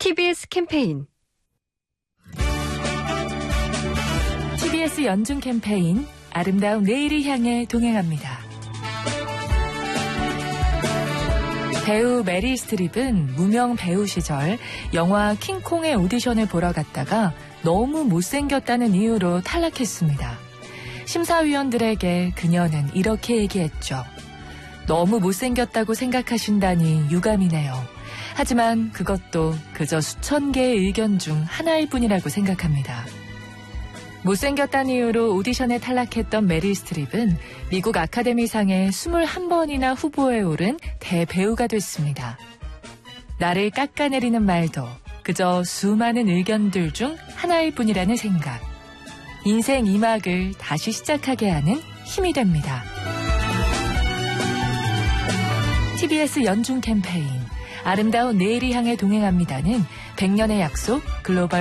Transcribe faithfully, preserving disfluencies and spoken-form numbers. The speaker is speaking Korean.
티비에스 캠페인 티비에스 연중 캠페인 아름다운 내일을 향해 동행합니다. 배우 메릴 스트립은 무명 배우 시절 영화 킹콩의 오디션을 보러 갔다가 너무 못생겼다는 이유로 탈락했습니다. 심사위원들에게 그녀는 이렇게 얘기했죠. 너무 못생겼다고 생각하신다니 유감이네요. 하지만 그것도 그저 수천 개의 의견 중 하나일 뿐이라고 생각합니다. 못생겼다는 이유로 오디션에 탈락했던 메릴 스트립은 미국 아카데미상에 이십일 번이나 후보에 오른 대배우가 됐습니다. 나를 깎아내리는 말도 그저 수많은 의견들 중 하나일 뿐이라는 생각. 인생 이 막을 다시 시작하게 하는 힘이 됩니다. 티비에스 연중 캠페인 아름다운 내일을 향해 동행합니다는 백 년의 약속 글로벌